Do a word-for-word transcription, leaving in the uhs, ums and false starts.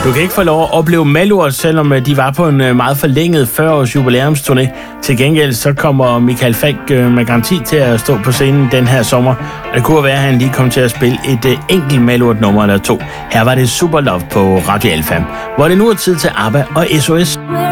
Du kan ikke få lov at opleve Malurt, selvom de var på en meget forlænget fyrre-års jubilæumsturné. Til gengæld så kommer Michael Falch med garanti til at stå på scenen den her sommer. Og det kunne være, at han lige kom til at spille et enkelt Malurt-nummer eller to. Her var det Super Love på Radio Alfa, hvor det nu er tid til ABBA og S O S.